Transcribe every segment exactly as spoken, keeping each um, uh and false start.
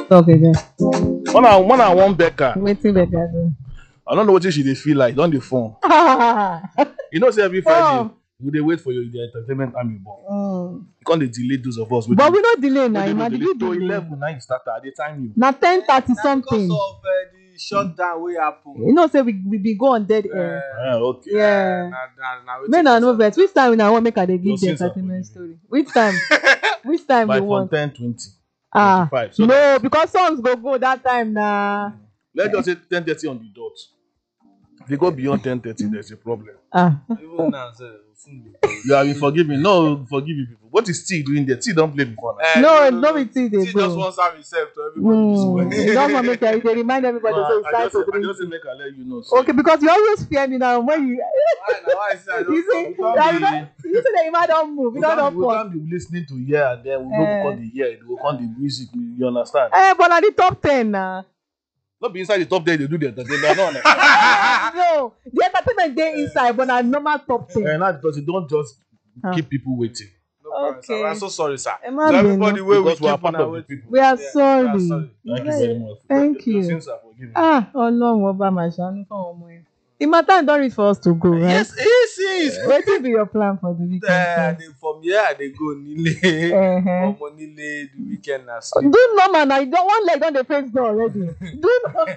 Talk again. When I when I want Becca, Waiting Becca do. I don't know what she dey feel like. Don't the phone. You know, say every Friday we dey wait for you in the entertainment army, but Mm. you can't dey delay those of us. But we no delay now. now. Imagine you To delay. eleven now you start at the time you. Na ten thirty Na something. because of uh, the shutdown wey happen. You know, say we we be go on dead air. Ah, okay. Yeah. Na na na wetin Men are no concern vex. Which time una want make I dey give Your the sins are entertainment forgiven. story? Which time? Which time By you from want? ten twenty. Ah, twenty-five. So no, because songs go go that time na. let's just say ten thirty on the dot. If you go beyond ten thirty, there's a problem. Ah, even now sef soon be. You have been forgiven. No, forgive you people. What is T doing there? T don't play before now. Eh, no, no be till they T go. just wan serve himself to everybody this Mm. morning. You don't want make I dey remind everybody No, so it's I, I time just, to I drink. just say make I let you know. So Okay, because you always fear me now when you Why na why I say I you don't see, talk? that you don't, you see that you might don't move, you we don't can't, don't we pause. can't be listening to here and then we Eh. go become the year, we go become the music. You understand? Eh, but at the top ten now. Not be inside the top ten, they do the entertainment. No, no. No, the entertainment dey inside, but na normal top ten. And not because you don't just Ah. keep people waiting. No problem, sir. Okay. I'm so sorry, sir. Ẹ To má bínú. everybody wey we Because we are keep part on of the waiting. people. We are Yeah, sorry. we are sorry. Thank you very much. Thank Your you. sins are forgiven. Ah, Ọlọ́run ọba máa ṣàánú fún àwọn ọmọ yẹn. The matter don reach for us to go, right? Yes, yes, yes. Wetin be your plan for the weekend? Uh, sir? they, from here, I dey go Nile. Uh-huh. From Nile, the weekend na sleep. Do normal na, you don one leg don dey face door already. Do normal.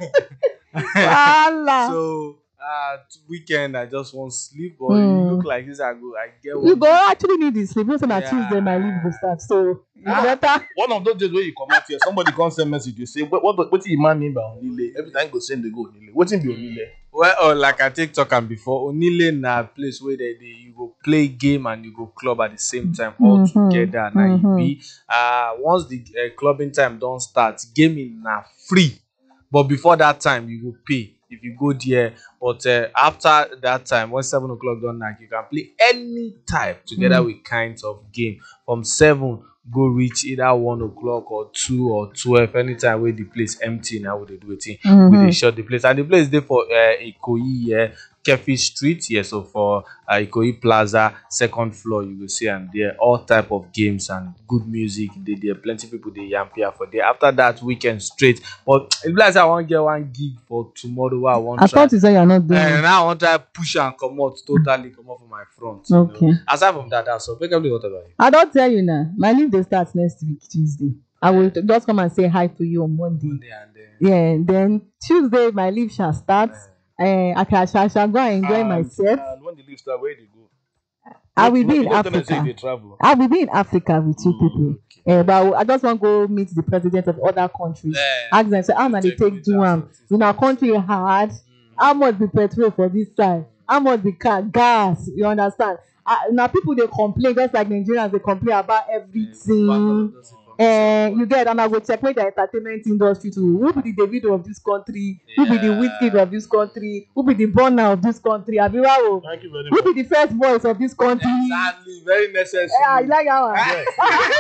Wahala. So, uh, t- weekend, I just want sleep. But Mm. you look like this, I go, I get You one. go actually need the sleep. You know say na Yeah. Tuesday my leave go start, so you Ah. better. One of those days where you come out here, somebody come send message, you say, what what what do you man mean by Onile? Every time you go send they go Onile. What be Onile? Well, uh, like I take talk am before, Onile na place where they, they you go play game and you go club at the same time all Mhm, together. Na e mhm. be uh, once the uh, clubbing time don start, gaming na free, but before that time you go pay if you go there. But uh, after that time, when seven o'clock don knack, you can play any time together with kinds of game from seven go reach either one o'clock or two or twelve. Anytime wey the place empty, now we dey do wetin we dey shut the place, and the place dey for uh, Ikoyi here, Kefi Street here. So for uh, Ikoyi Plaza, second floor, you go see am there. All type of games and good music dey there. Plenty people dey yam here for there. After that, weekend straight. But if like say I wan get one gig for tomorrow, wey I wan I try. thought you said you are not doing And it. now I want to push and come out totally, come out from my front. You Okay. know? Aside from that, that's all. Make everybody what about you. I don tell you now. My leave dey start next week Tuesday. I will just come and say hi to you on Monday. Monday and then. Yeah, then Tuesday my leave shall start. Uh, I can I shall go and enjoy And- myself. And when the leave start, where they go? I will be You in don't tell them say Africa. they travel. I will be in Africa with you people. Okay. Uh, but I, will- I just want to go meet the president of other countries. Yeah. Ask them say how na dey Take take me do down am. some In our systems. country hard. How much be petrol for this side? How much be car gas? You understand? Uh, now people dey complain just like Nigerians dey complain about everything. Uh, you get, and I go check with the entertainment industry too. Who be the Davido of this country? Who be the Yeah. Wizkid of this country? Who be the Burna of this country? Abi Wawo? Thank you very Who much. be the first voice of this country? Exactly. Very necessary. Yeah, you like that one? Yeah.